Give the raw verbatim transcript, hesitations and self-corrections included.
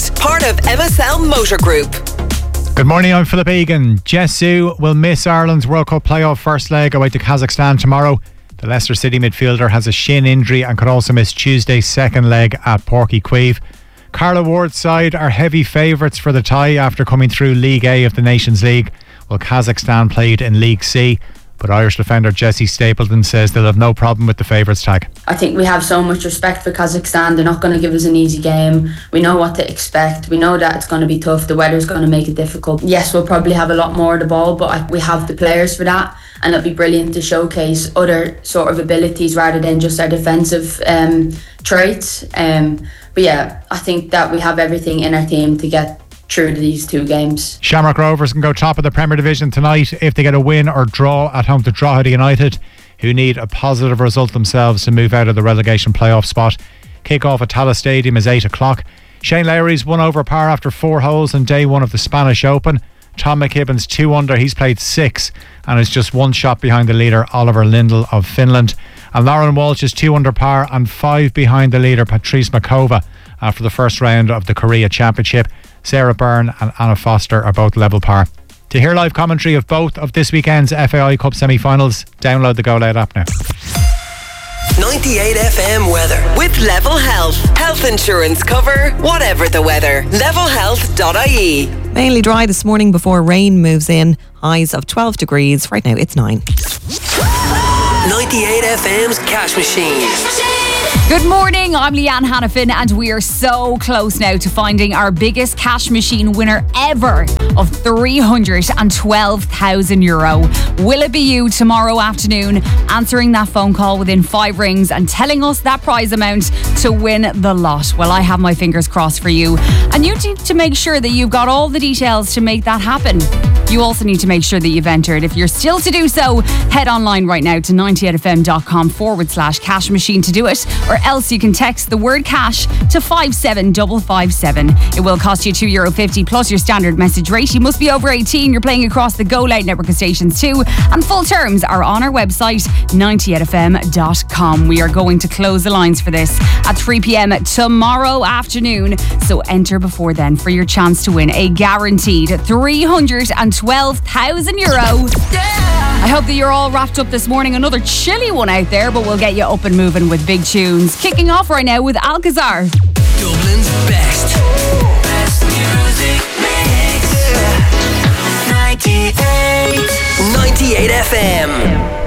Road. Part of M S L Motor Group. Good morning, I'm Philip Egan. Jesu will miss Ireland's World Cup playoff first leg away to Kazakhstan tomorrow. The Leicester City midfielder has a shin injury and could also miss Tuesday's second leg at Porky Queeve. Carla Ward's side are heavy favourites for the tie after coming through League A of the Nations League, while Kazakhstan played in League C. But Irish defender Jessie Stapleton says they'll have no problem with the favourites tag. I think we have so much respect for Kazakhstan. They're not going to give us an easy game. We know what to expect. We know that it's going to be tough. The weather's going to make it difficult. Yes, we'll probably have a lot more of the ball, but I, we have the players for that. And it'll be brilliant to showcase other sort of abilities rather than just our defensive um, traits. Um, but yeah, I think that we have everything in our team to get through these two games. Shamrock Rovers can go top of the Premier Division tonight if they get a win or draw at home to Drogheda United, who need a positive result themselves to move out of the relegation playoff spot. Kick-off at Tallaght Stadium is eight o'clock. Shane Lowry's won over par after four holes on day one of the Spanish Open. Tom McKibben's two under, he's played six and is just one shot behind the leader Oliver Lindell of Finland. And Lauren Walsh is two under par and five behind the leader Patrice Makova after the first round of the Korea Championship. Sarah Byrne and Anna Foster are both level par. To hear live commentary of both of this weekend's F A I Cup semi-finals, download the Go Loud app now. ninety-eight F M weather with Level Health. Health insurance cover, whatever the weather. level health dot I E. Mainly dry this morning before rain moves in. Highs of twelve degrees. Right now it's nine. ninety-eight F M's Cash Machine. Good morning, I'm Leanne Hannafin and we are so close now to finding our biggest cash machine winner ever of three hundred twelve thousand euro. Will it be you tomorrow afternoon answering that phone call within five rings and telling us that prize amount to win the lot? Well, I have my fingers crossed for you, and you need to make sure that you've got all the details to make that happen. You also need to make sure that you've entered. If you're still to do so, head online right now to ninety-eight f m dot com forward slash cash machine to do it, or else you can text the word cash to five seven five five seven. It will cost you two euro fifty plus your standard message rate. You must be over eighteen. You're playing across the Go Loud network of stations too, and full terms are on our website ninety-eight f m dot com. We are going to close the lines for this at three p m tomorrow afternoon, so enter before then for your chance to win a guaranteed three hundred twelve thousand euro. I hope that you're all wrapped up this morning. Another chilly one out there, but we'll get you up and moving with big tunes. Kicking off right now with Alcazar. Dublin's best. Best music mix. ninety-eight. ninety-eight F M.